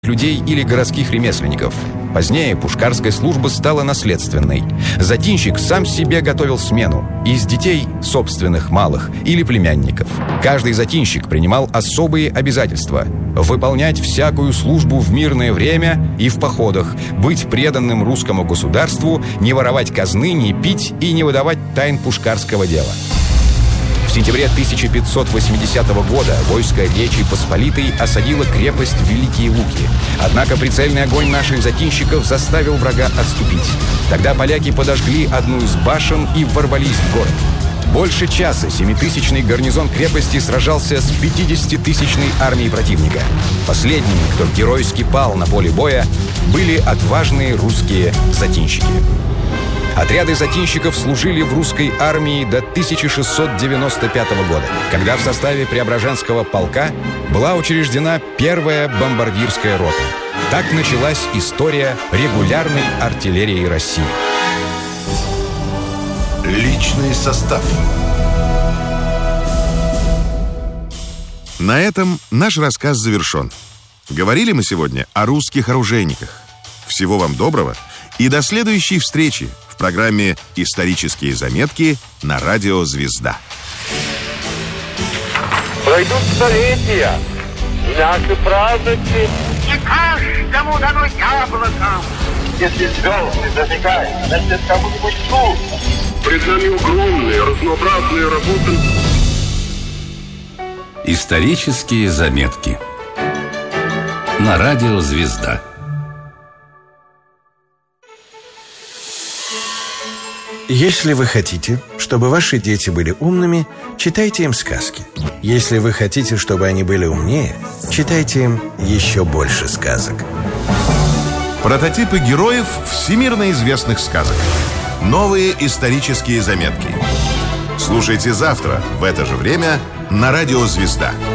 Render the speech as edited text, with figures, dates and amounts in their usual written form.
людей или городских ремесленников. Позднее пушкарская служба стала наследственной. Затинщик сам себе готовил смену из детей собственных малых или племянников. Каждый затинщик принимал особые обязательства: выполнять всякую службу в мирное время и в походах, быть преданным русскому государству, не воровать казны, не пить и не выдавать тайн пушкарского дела. В сентябре 1580 года войско Речи Посполитой осадило крепость Великие Луки. Однако прицельный огонь наших затинщиков заставил врага отступить. Тогда поляки подожгли одну из башен и ворвались в город. Больше часа 7-тысячный гарнизон крепости сражался с 50-тысячной армией противника. Последними, кто геройски пал на поле боя, были отважные русские затинщики. Отряды затинщиков служили в русской армии до 1695 года, когда в составе Преображенского полка была учреждена первая бомбардирская рота. Так началась история регулярной артиллерии России. Личный состав. На этом наш рассказ завершен. Говорили мы сегодня о русских оружейниках. Всего вам доброго и до следующей встречи в программе «Исторические заметки» на радио «Звезда». Пройдут столетия, наши праздники. И каждому дано яблоко. Если звезды зажигают, значит, кому-нибудь трудно. Пред нами огромные, разнообразные работы. Исторические заметки на радио «Звезда». Если вы хотите, чтобы ваши дети были умными, читайте им сказки. Если вы хотите, чтобы они были умнее, читайте им еще больше сказок. Прототипы героев всемирно известных сказок. Новые исторические заметки. Слушайте завтра в это же время на радио «Звезда».